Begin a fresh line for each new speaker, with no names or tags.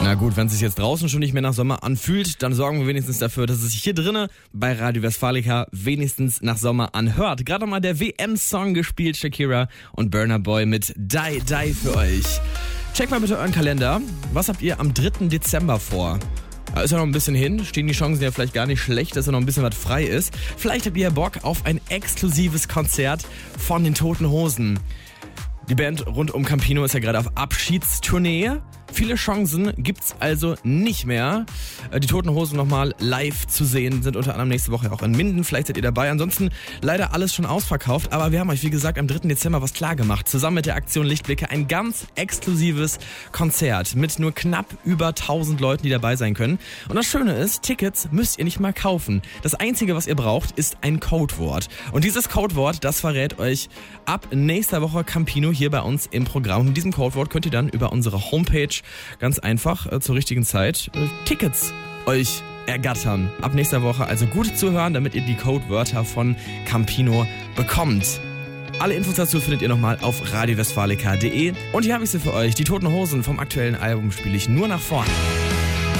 Na gut, wenn es sich jetzt draußen schon nicht mehr nach Sommer anfühlt, dann sorgen wir wenigstens dafür, dass es sich hier drinnen bei Radio Westfalica wenigstens nach Sommer anhört. Gerade mal der WM-Song gespielt, Shakira und Burna Boy mit Die Die für euch. Checkt mal bitte euren Kalender. Was habt ihr am 3. Dezember vor? Da ist ja noch ein bisschen hin, stehen die Chancen ja vielleicht gar nicht schlecht, dass ja noch ein bisschen was frei ist. Vielleicht habt ihr ja Bock auf ein exklusives Konzert von den Toten Hosen. Die Band rund um Campino ist ja gerade auf Abschiedstournee. Viele Chancen gibt's also nicht mehr. Die Toten Hosen nochmal live zu sehen, sind unter anderem nächste Woche auch in Minden. Vielleicht seid ihr dabei. Ansonsten leider alles schon ausverkauft. Aber wir haben euch, wie gesagt, am 3. Dezember was klar gemacht. Zusammen mit der Aktion Lichtblicke ein ganz exklusives Konzert mit nur knapp über 1000 Leuten, die dabei sein können. Und das Schöne ist, Tickets müsst ihr nicht mal kaufen. Das Einzige, was ihr braucht, ist ein Codewort. Und dieses Codewort, das verrät euch ab nächster Woche Campino hier bei uns im Programm. Und mit diesem Codewort könnt ihr dann über unsere Homepage ganz einfach zur richtigen Zeit Tickets euch ergattern. Ab nächster Woche also gut zuhören, damit ihr die Codewörter von Campino bekommt. Alle Infos dazu findet ihr nochmal auf radiowestfalica.de. Und hier habe ich sie für euch. Die Toten Hosen vom aktuellen Album spiele ich nur nach vorne.